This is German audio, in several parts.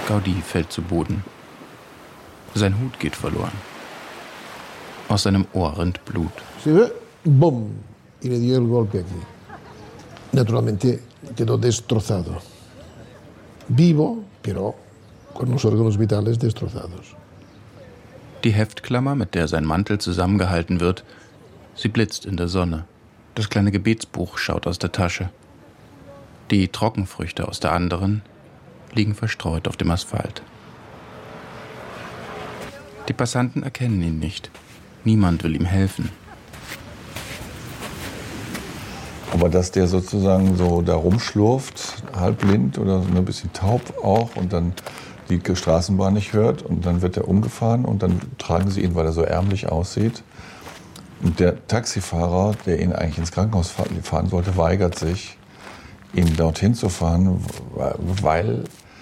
Gaudí fällt zu Boden. Sein Hut geht verloren. Aus seinem Ohr rinnt Blut. ¡Bum! Y le dio el golpe aquí. Naturalmente quedó destrozado. Vivo, pero con los órganos vitales destrozados. Die Heftklammer, mit der sein Mantel zusammengehalten wird, sie blitzt in der Sonne. Das kleine Gebetsbuch schaut aus der Tasche. Die Trockenfrüchte aus der anderen liegen verstreut auf dem Asphalt. Die Passanten erkennen ihn nicht. Niemand will ihm helfen. Aber dass der sozusagen so da rumschlurft, halbblind oder so ein bisschen taub auch und dann die Straßenbahn nicht hört und dann wird er umgefahren und dann tragen sie ihn, weil er so ärmlich aussieht. Und der Taxifahrer, der ihn eigentlich ins Krankenhaus fahren sollte, weigert sich, ihn dorthin zu fahren, weil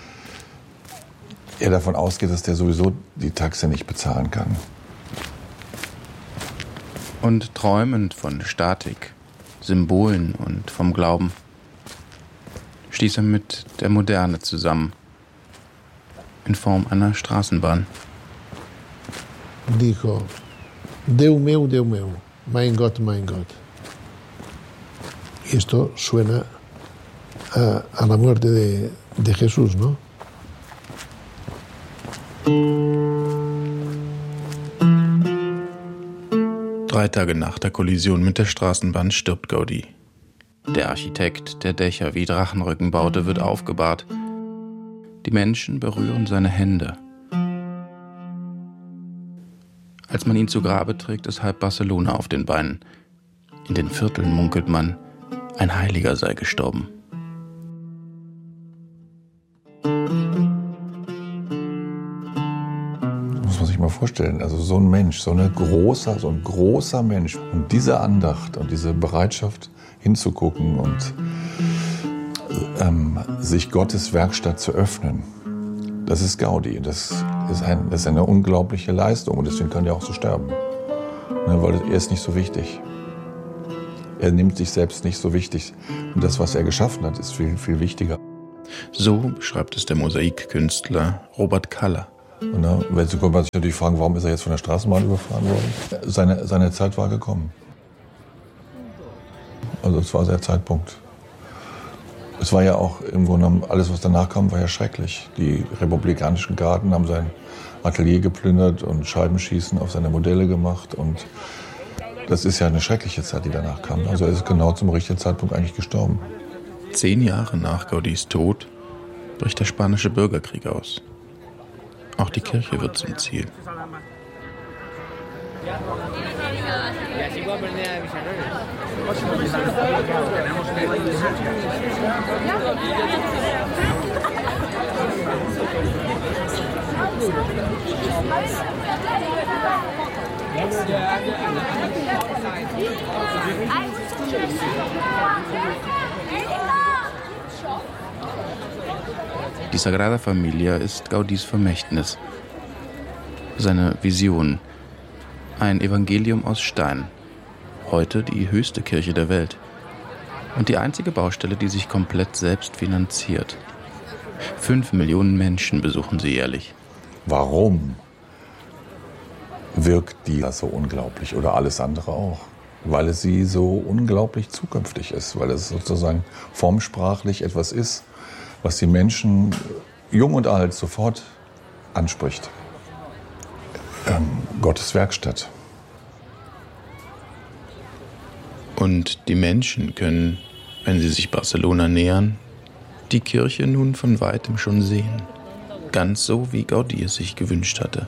er davon ausgeht, dass der sowieso die Taxe nicht bezahlen kann. Und träumend von Statik, Symbolen und vom Glauben stieß er mit der Moderne zusammen, in Form einer Straßenbahn. Dijo, Deus meu, mein Gott, mein Gott. Y esto suena a la muerte de Jesús, ¿no? Drei Tage nach der Kollision mit der Straßenbahn stirbt Gaudí. Der Architekt, der Dächer wie Drachenrücken baute, wird aufgebahrt. Die Menschen berühren seine Hände. Als man ihn zu Grabe trägt, ist halb Barcelona auf den Beinen. In den Vierteln munkelt man, ein Heiliger sei gestorben. Muss man sich mal vorstellen, also so ein Mensch, so ein großer Mensch und diese Andacht und diese Bereitschaft hinzugucken und sich Gottes Werkstatt zu öffnen, das ist Gaudí. Das ist eine unglaubliche Leistung und deswegen kann er auch so sterben, weil er ist nicht so wichtig. Er nimmt sich selbst nicht so wichtig und das, was er geschaffen hat, ist viel, viel wichtiger. So beschreibt es der Mosaikkünstler Robert Kaller. Und da kann man sich natürlich fragen, warum ist er jetzt von der Straßenbahn überfahren worden? Seine Zeit war gekommen. Also es war der Zeitpunkt. Es war ja auch im Grunde genommen, alles was danach kam, war ja schrecklich. Die republikanischen Garden haben sein Atelier geplündert und Scheibenschießen auf seine Modelle gemacht. Und das ist ja eine schreckliche Zeit, die danach kam. Also er ist genau zum richtigen Zeitpunkt eigentlich gestorben. 10 Jahre nach Gaudís Tod bricht der spanische Bürgerkrieg aus. Auch die Kirche wird zum Ziel. Die Sagrada Familia ist Gaudís Vermächtnis, seine Vision, ein Evangelium aus Stein, heute die höchste Kirche der Welt und die einzige Baustelle, die sich komplett selbst finanziert. 5 Millionen Menschen besuchen sie jährlich. Warum wirkt die so unglaublich oder alles andere auch? Weil sie so unglaublich zukünftig ist, weil es sozusagen formsprachlich etwas ist, was die Menschen, jung und alt, sofort anspricht. Gottes Werkstatt. Und die Menschen können, wenn sie sich Barcelona nähern, die Kirche nun von weitem schon sehen. Ganz so, wie Gaudí es sich gewünscht hatte.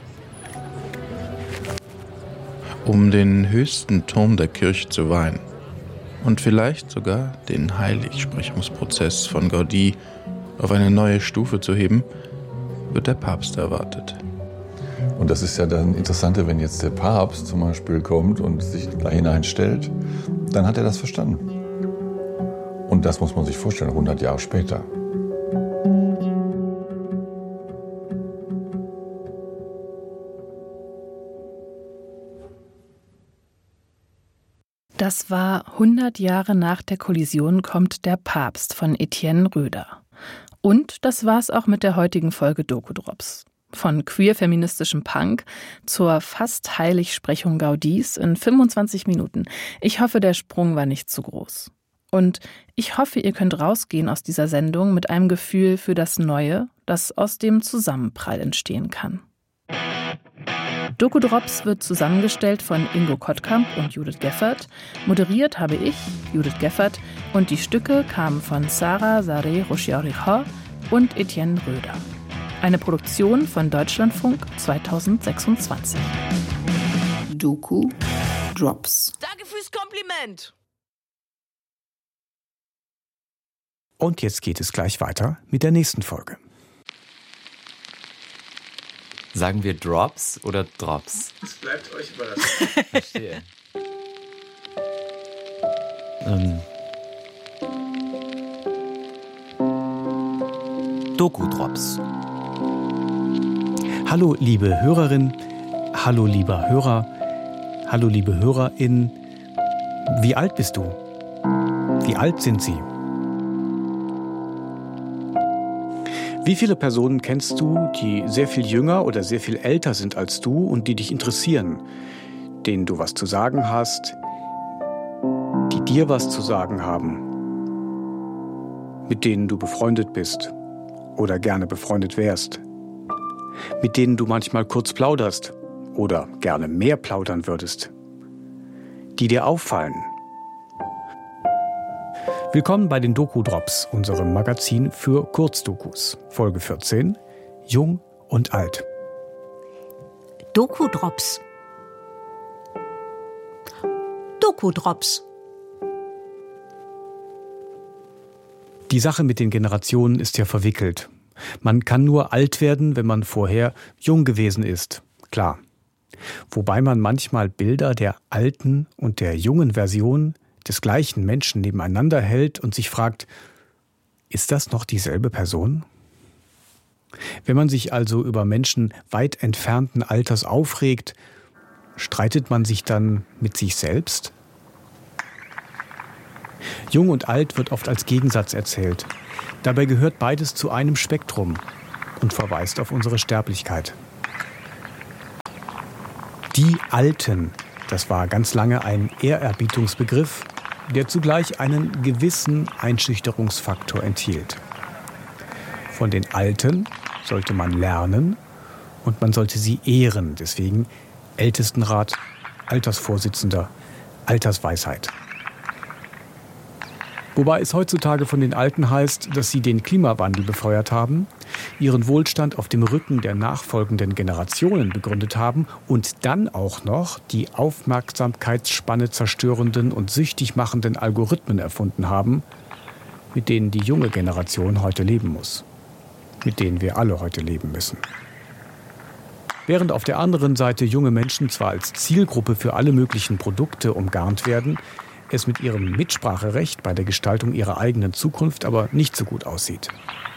Um den höchsten Turm der Kirche zu weihen und vielleicht sogar den Heiligsprechungsprozess von Gaudí auf eine neue Stufe zu heben, wird der Papst erwartet. Und das ist ja dann Interessante, wenn jetzt der Papst zum Beispiel kommt und sich da hineinstellt, dann hat er das verstanden. Und das muss man sich vorstellen, 100 Jahre später. Das war 100 Jahre nach der Kollision kommt der Papst von Etienne Röder. Und das war's auch mit der heutigen Folge Doku-Drops. Von queer-feministischem Punk zur fast Heiligsprechung Gaudís in 25 Minuten. Ich hoffe, der Sprung war nicht zu groß. Und ich hoffe, ihr könnt rausgehen aus dieser Sendung mit einem Gefühl für das Neue, das aus dem Zusammenprall entstehen kann. Doku-Drops wird zusammengestellt von Ingo Kottkamp und Judith Geffert. Moderiert habe ich, Judith Geffert, und die Stücke kamen von Sarah Sareh-Rochioricha und Etienne Röder. Eine Produktion von Deutschlandfunk 2026. Doku-Drops. Danke fürs Kompliment. Und jetzt geht es gleich weiter mit der nächsten Folge. Sagen wir Drops oder Drops? Es bleibt euch überlassen. Verstehe. Doku-Drops. Hallo liebe Hörerin, hallo lieber Hörer, hallo liebe HörerInnen. Wie alt bist du? Wie alt sind Sie? Wie viele Personen kennst du, die sehr viel jünger oder sehr viel älter sind als du und die dich interessieren, denen du was zu sagen hast, die dir was zu sagen haben, mit denen du befreundet bist oder gerne befreundet wärst, mit denen du manchmal kurz plauderst oder gerne mehr plaudern würdest, die dir auffallen? Willkommen bei den Doku-Drops, unserem Magazin für Kurzdokus. Folge 14, Jung und Alt. Doku-Drops. Doku-Drops. Die Sache mit den Generationen ist ja verwickelt. Man kann nur alt werden, wenn man vorher jung gewesen ist, klar. Wobei man manchmal Bilder der alten und der jungen Version des gleichen Menschen nebeneinander hält und sich fragt, ist das noch dieselbe Person? Wenn man sich also über Menschen weit entfernten Alters aufregt, streitet man sich dann mit sich selbst? Jung und alt wird oft als Gegensatz erzählt. Dabei gehört beides zu einem Spektrum und verweist auf unsere Sterblichkeit. Die Alten, das war ganz lange ein Ehrerbietungsbegriff, der zugleich einen gewissen Einschüchterungsfaktor enthielt. Von den Alten sollte man lernen und man sollte sie ehren. Deswegen Ältestenrat, Altersvorsitzender, Altersweisheit. Wobei es heutzutage von den Alten heißt, dass sie den Klimawandel befeuert haben, ihren Wohlstand auf dem Rücken der nachfolgenden Generationen begründet haben und dann auch noch die Aufmerksamkeitsspanne zerstörenden und süchtig machenden Algorithmen erfunden haben, mit denen die junge Generation heute leben muss. Mit denen wir alle heute leben müssen. Während auf der anderen Seite junge Menschen zwar als Zielgruppe für alle möglichen Produkte umgarnt werden, es mit ihrem Mitspracherecht bei der Gestaltung ihrer eigenen Zukunft aber nicht so gut aussieht.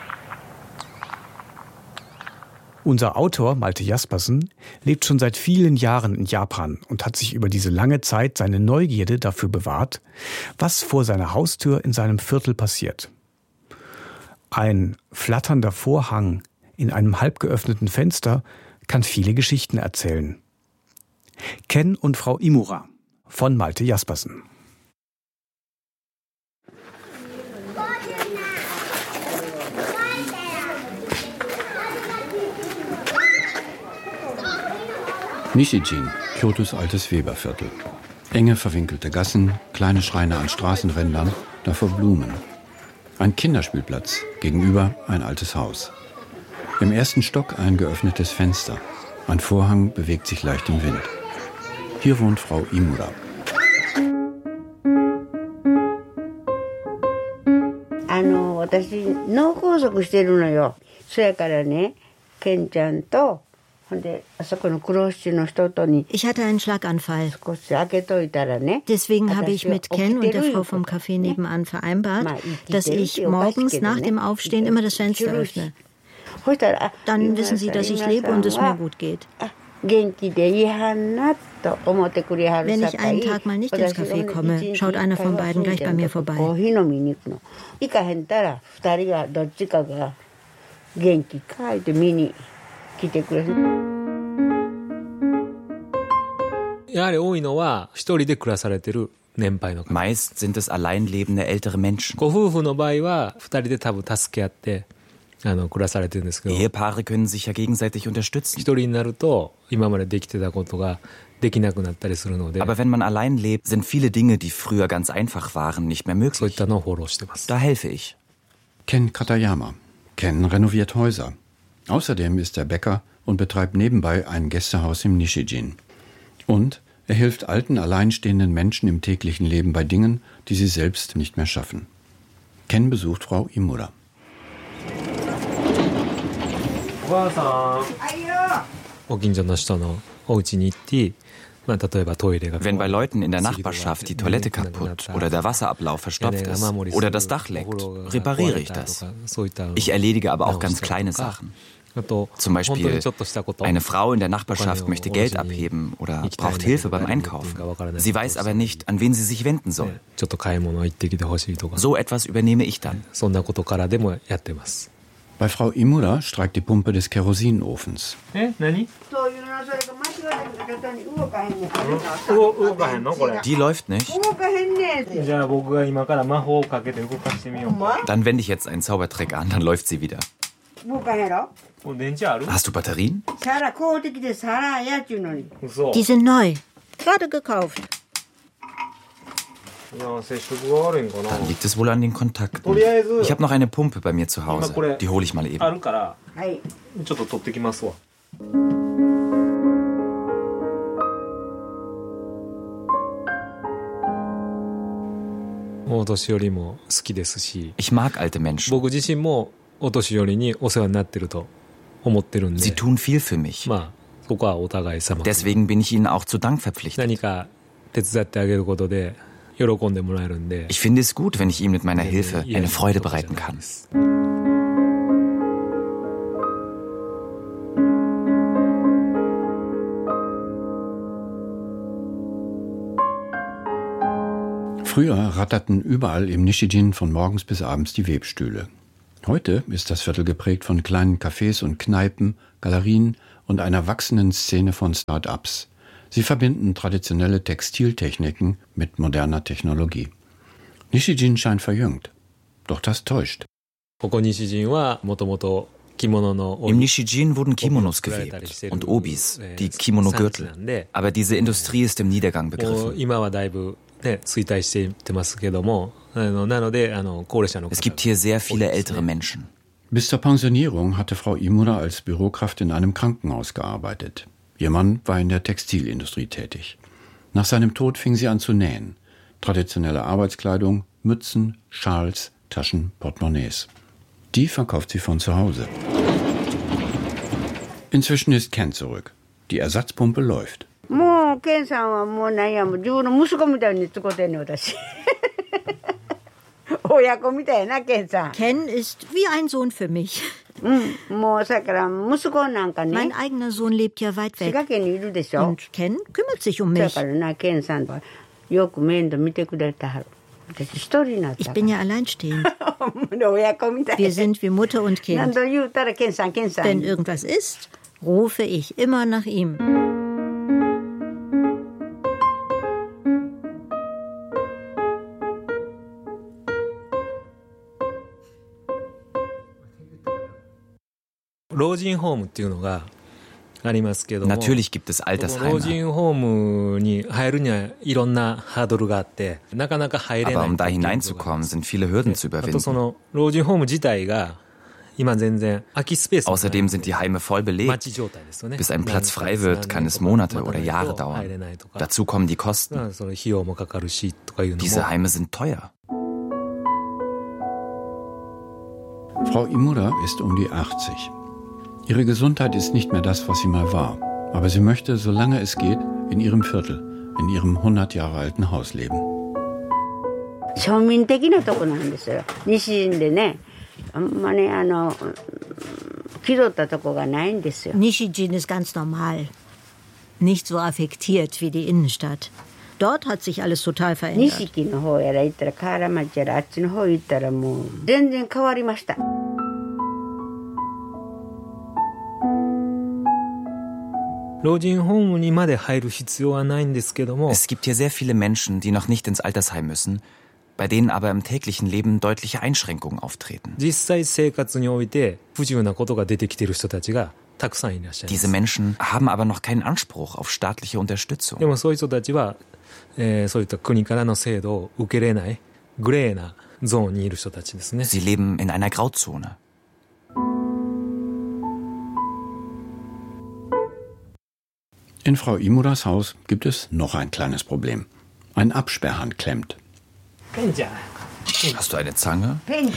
Unser Autor Malte Jaspersen lebt schon seit vielen Jahren in Japan und hat sich über diese lange Zeit seine Neugierde dafür bewahrt, was vor seiner Haustür in seinem Viertel passiert. Ein flatternder Vorhang in einem halb geöffneten Fenster kann viele Geschichten erzählen. Ken und Frau Imura von Malte Jaspersen. Nishijin, Kyotos altes Weberviertel. Enge, verwinkelte Gassen, kleine Schreine an Straßenrändern, davor Blumen. Ein Kinderspielplatz, gegenüber ein altes Haus. Im ersten Stock ein geöffnetes Fenster. Ein Vorhang bewegt sich leicht im Wind. Hier wohnt Frau Imura. Ich hatte einen Schlaganfall. Deswegen habe ich mit Ken und der Frau vom Café nebenan vereinbart, dass ich morgens nach dem Aufstehen immer das Fenster öffne. Dann wissen sie, dass ich lebe und es mir gut geht. Wenn ich einen Tag mal nicht ins Café komme, schaut einer von beiden gleich bei mir vorbei. Meist sind es allein lebende ältere Menschen. Ehepaare können sich ja gegenseitig unterstützen. Aber wenn man allein lebt, sind viele Dinge, die früher ganz einfach waren, nicht mehr möglich. Da helfe ich. Ken Katayama. Ken renoviert Häuser. Außerdem ist er Bäcker und betreibt nebenbei ein Gästehaus im Nishijin. Und er hilft alten, alleinstehenden Menschen im täglichen Leben bei Dingen, die sie selbst nicht mehr schaffen. Ken besucht Frau Imura. Wenn bei Leuten in der Nachbarschaft die Toilette kaputt oder der Wasserablauf verstopft ist oder das Dach leckt, repariere ich das. Ich erledige aber auch ganz kleine Sachen. Zum Beispiel, eine Frau in der Nachbarschaft möchte Geld abheben oder braucht Hilfe beim Einkaufen. Sie weiß aber nicht, an wen sie sich wenden soll. So etwas übernehme ich dann. Bei Frau Imura streikt die Pumpe des Kerosinofens. Die läuft nicht. Dann wende ich jetzt einen Zaubertrick an, dann läuft sie wieder. Hast du Batterien? Die sind neu. Gerade gekauft. Dann liegt es wohl an den Kontakten. Ich habe noch eine Pumpe bei mir zu Hause. Die hole ich mal eben. Ich mag alte Menschen. Sie tun viel für mich. Deswegen bin ich ihnen auch zu Dank verpflichtet. Ich finde es gut, wenn ich ihm mit meiner Hilfe eine Freude bereiten kann. Früher ratterten überall im Nishijin von morgens bis abends die Webstühle. Heute ist das Viertel geprägt von kleinen Cafés und Kneipen, Galerien und einer wachsenden Szene von Start-ups. Sie verbinden traditionelle Textiltechniken mit moderner Technologie. Nishijin scheint verjüngt. Doch das täuscht. Im Nishijin wurden Kimonos gewebt und Obis, die Kimono-Gürtel. Aber diese Industrie ist im Niedergang begriffen. Es gibt hier sehr viele ältere Menschen. Bis zur Pensionierung hatte Frau Imura als Bürokraft in einem Krankenhaus gearbeitet. Ihr Mann war in der Textilindustrie tätig. Nach seinem Tod fing sie an zu nähen. Traditionelle Arbeitskleidung, Mützen, Schals, Taschen, Portemonnaies. Die verkauft sie von zu Hause. Inzwischen ist Ken zurück. Die Ersatzpumpe läuft. Ken ist wie ein Sohn für mich. Mein eigener Sohn lebt ja weit weg. Und Ken kümmert sich um mich. Ich bin ja alleinstehend. Wir sind wie Mutter und Kind. Wenn irgendwas ist, rufe ich immer nach ihm. Natürlich gibt es Altersheime. Aber um da hineinzukommen, sind viele Hürden zu überwinden. Außerdem sind die Heime voll belegt. Bis ein Platz frei wird, kann es Monate oder Jahre dauern. Dazu kommen die Kosten. Diese Heime sind teuer. Frau Imura ist um die 80. Ihre Gesundheit ist nicht mehr das, was sie mal war. Aber sie möchte, solange es geht, in ihrem Viertel, in ihrem 100 Jahre alten Haus leben. Nishijin ist ganz normal. Nicht so affektiert wie die Innenstadt. Dort hat sich alles total verändert. Es gibt hier sehr viele Menschen, die noch nicht ins Altersheim müssen, bei denen aber im täglichen Leben deutliche Einschränkungen auftreten. Diese Menschen haben aber noch keinen Anspruch auf staatliche Unterstützung. Sie leben in einer Grauzone. In Frau Imuras Haus gibt es noch ein kleines Problem. Ein Absperrhahn klemmt. Hast du eine Zange?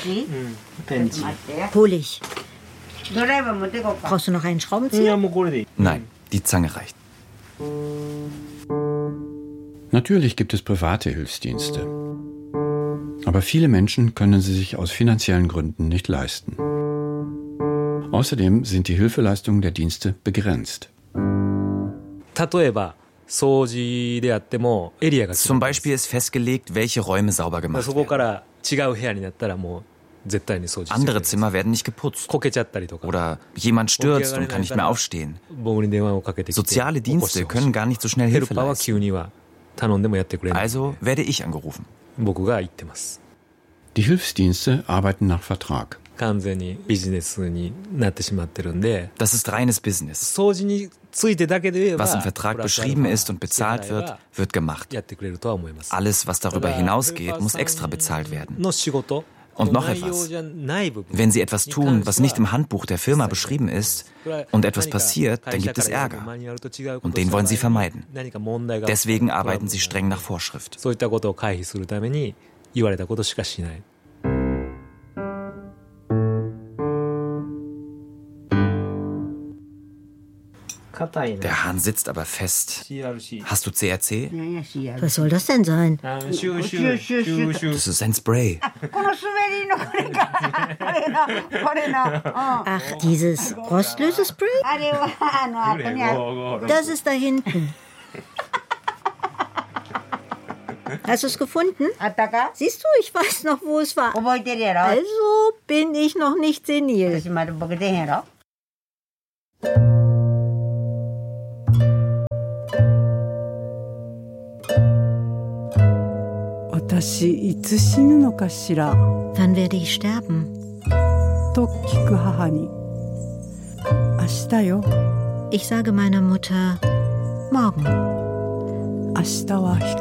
Hol. Brauchst du noch einen Schraubenzieher? Nein, die Zange reicht. Natürlich gibt es private Hilfsdienste. Aber viele Menschen können sie sich aus finanziellen Gründen nicht leisten. Außerdem sind die Hilfeleistungen der Dienste begrenzt. Zum Beispiel ist festgelegt, welche Räume sauber gemacht werden. Andere Zimmer werden nicht geputzt. Oder jemand stürzt und kann nicht mehr aufstehen. Soziale Dienste können gar nicht so schnell Hilfe leisten. Also werde ich angerufen. Die Hilfsdienste arbeiten nach Vertrag. Das ist reines Business. Was im Vertrag beschrieben ist und bezahlt wird, wird gemacht. Alles, was darüber hinausgeht, muss extra bezahlt werden. Und noch etwas. Wenn Sie etwas tun, was nicht im Handbuch der Firma beschrieben ist und etwas passiert, dann gibt es Ärger. Und den wollen Sie vermeiden. Deswegen arbeiten Sie streng nach Vorschrift. Der Hahn sitzt aber fest. Hast du CRC? Was soll das denn sein? Das ist ein Spray. Ach, dieses Rostlösespray? Das ist da hinten. Hast du es gefunden? Siehst du, ich weiß noch, wo es war. Also bin ich noch nicht senil. Wann werde ich sterben? Ich sage meiner Mutter, morgen.